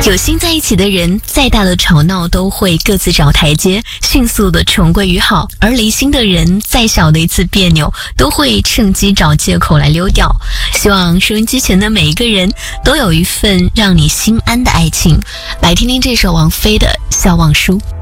有心在一起的人，再大的吵闹都会各自找台阶，迅速的重归于好；而离心的人，再小的一次别扭，都会趁机找借口来溜掉。希望收音机前的每一个人都有一份让你心安的爱情。来听听这首王菲的《笑忘书》。